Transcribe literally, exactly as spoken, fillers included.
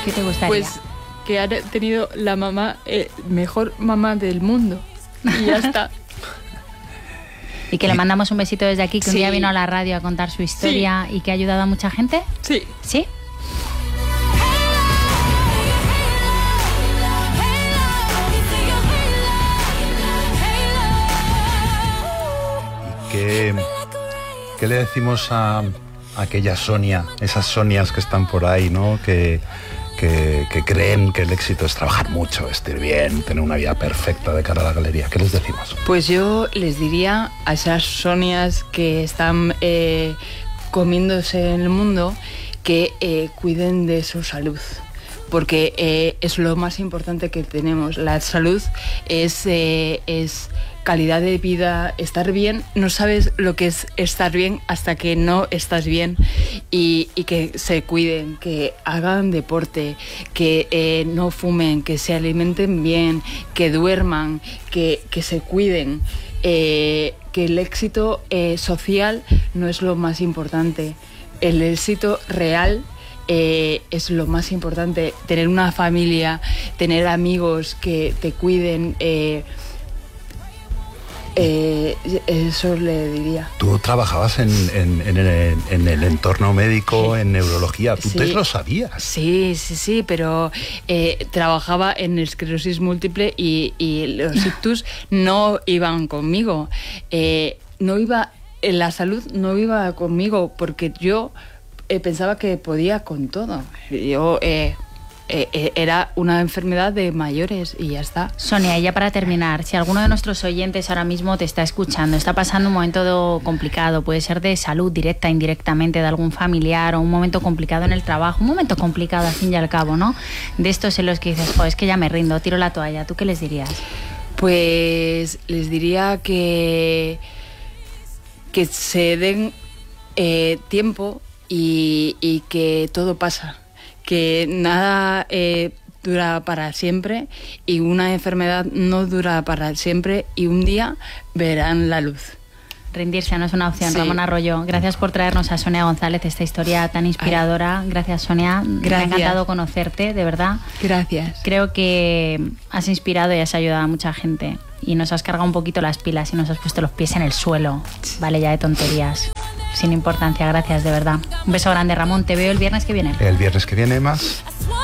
¿Qué te gustaría? Pues que ha tenido la mamá, eh, mejor mamá del mundo. Y ya está. Y que le mandamos un besito desde aquí, que Sí. un día vino a la radio a contar su historia Sí. y que ha ayudado a mucha gente. Sí. ¿Sí? ¿Qué, qué le decimos a, a aquella Sonia, esas Sonias que están por ahí, ¿no? Que, que, que creen que el éxito es trabajar mucho, vestir bien, tener una vida perfecta de cara a la galería? ¿Qué les decimos? Pues yo les diría a esas Sonias que están eh, comiéndose en el mundo que eh, cuiden de su salud. Porque eh, es lo más importante que tenemos. La salud es, eh, es calidad de vida, estar bien. No sabes lo que es estar bien hasta que no estás bien. Y, y que se cuiden, que hagan deporte, que eh, no fumen, que se alimenten bien, que duerman, que, que se cuiden. Eh, que el éxito eh, social no es lo más importante. El éxito real Eh, es lo más importante, tener una familia, tener amigos que te cuiden, eh, eh, eso le diría. Tú trabajabas en, en, en, el, en el entorno médico, en neurología, ¿tú Sí. te lo sabías? Sí, sí, sí, pero eh, trabajaba en esclerosis múltiple y, y los ictus no iban conmigo, eh, no iba, en la salud no iba conmigo porque yo Eh, pensaba que podía con todo. Yo eh, eh, eh, era una enfermedad de mayores y ya está. Sonia, y ya para terminar, si alguno de nuestros oyentes ahora mismo te está escuchando, está pasando un momento complicado, puede ser de salud directa, indirectamente, de algún familiar, o un momento complicado en el trabajo, un momento complicado al fin y al cabo, ¿no? De estos en los que dices, jo, es que ya me rindo, tiro la toalla, ¿tú qué les dirías? Pues les diría que, que se den eh, tiempo y, y que todo pasa, que nada eh, dura para siempre y una enfermedad no dura para siempre y un día verán la luz. Rendirse no es una opción. Sí. Ramón Arroyo, gracias por traernos a Sonia González esta historia tan inspiradora. Gracias, Sonia. Gracias. Me ha encantado conocerte, de verdad. Gracias. Creo que has inspirado y has ayudado a mucha gente y nos has cargado un poquito las pilas y nos has puesto los pies en el suelo. Vale ya de tonterías, sin importancia. Gracias, de verdad. Un beso grande, Ramón. Te veo el viernes que viene. El viernes que viene más.